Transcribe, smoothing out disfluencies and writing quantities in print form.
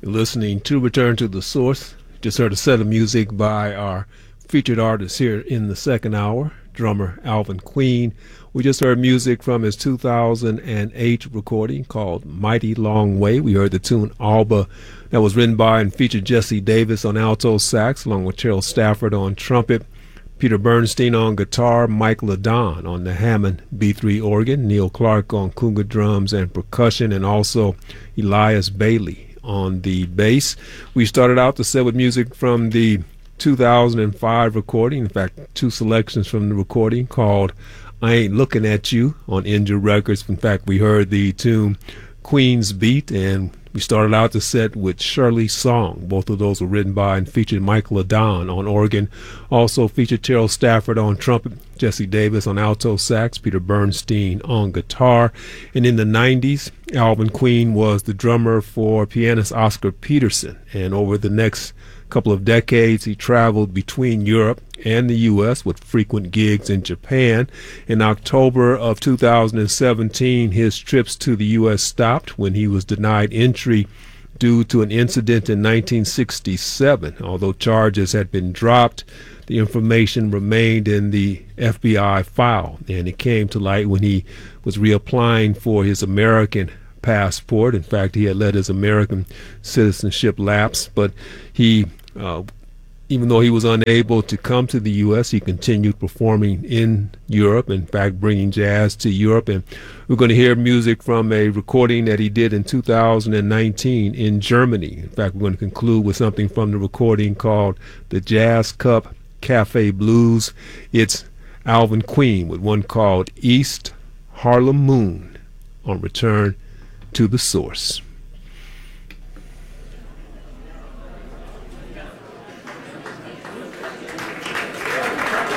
Listening to Return to the Source. Just heard a set of music by our featured artist here in the second hour, drummer Alvin Queen. We just heard music from his 2008 recording called Mighty Long Way. We heard the tune Alba that was written by and featured Jesse Davis on alto sax, along with Terrell Stafford on trumpet, Peter Bernstein on guitar, Mike Ladon on the Hammond B3 organ, Neil Clark on conga drums and percussion, and also Elias Bailey on the bass. We started out the set with music from the 2005 recording, in fact, two selections from the recording called I Ain't Looking at You on Injure Records. In fact, we heard the tune Queen's Beat, and we started out the set with Shirley's Song. Both of those were written by and featured Mike Ladon on organ. Also featured Terrell Stafford on trumpet, Jesse Davis on alto sax, Peter Bernstein on guitar. And in the 90s, Alvin Queen was the drummer for pianist Oscar Peterson. And over the next couple of decades, he traveled between Europe and the U.S. with frequent gigs in Japan. In October of 2017, his trips to the U.S. stopped when he was denied entry due to an incident in 1967. Although charges had been dropped, the information remained in the FBI file, and it came to light when he was reapplying for his American passport. In fact, he had let his American citizenship lapse, but he even though he was unable to come to the U.S., he continued performing in Europe, in fact, bringing jazz to Europe. And we're going to hear music from a recording that he did in 2019 in Germany. In fact, we're going to conclude with something from the recording called The Jazz Cup Cafe Blues. It's Alvin Queen with one called East Harlem Moon on Return to the Source.